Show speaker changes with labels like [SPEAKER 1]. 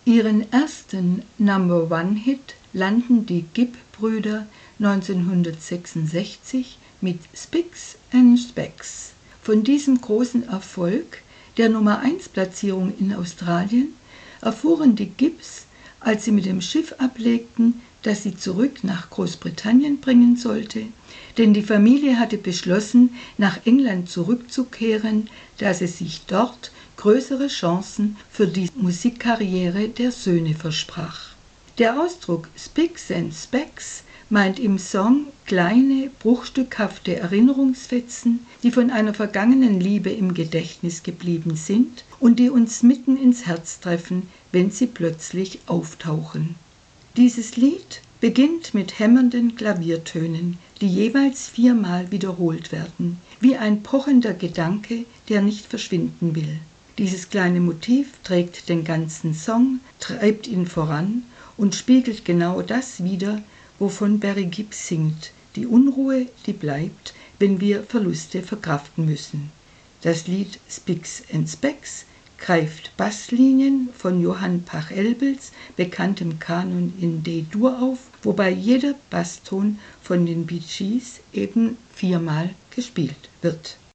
[SPEAKER 1] Ihren ersten Number-One-Hit landen die Gibb-Brüder 1966 mit Spicks and Specks. Von diesem großen Erfolg, der Nummer-1-Platzierung in Australien, erfuhren die Gibbs, als sie mit dem Schiff ablegten, das sie zurück nach Großbritannien bringen sollte, denn die Familie hatte beschlossen, nach England zurückzukehren, da sie sich dort größere Chancen für die Musikkarriere der Söhne versprach. Der Ausdruck Spicks and Specks meint im Song kleine, bruchstückhafte Erinnerungsfetzen, die von einer vergangenen Liebe im Gedächtnis geblieben sind und die uns mitten ins Herz treffen, wenn sie plötzlich auftauchen. Dieses Lied beginnt mit hämmernden Klaviertönen, die jeweils 4-mal wiederholt werden, wie ein pochender Gedanke, der nicht verschwinden will. Dieses kleine Motiv trägt den ganzen Song, treibt ihn voran und spiegelt genau das wider, wovon Barry Gibb singt, die Unruhe, die bleibt, wenn wir Verluste verkraften müssen. Das Lied Spicks and Specks greift Basslinien von Johann Pachelbels bekanntem Kanon in D-Dur auf, wobei jeder Basston von den Bee Gees eben 4-mal gespielt wird.